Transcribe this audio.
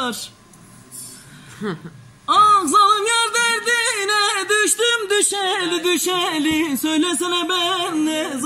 yar. Ah zalim yar derdine düştüm düşeli düşeli. Söylesene ben ne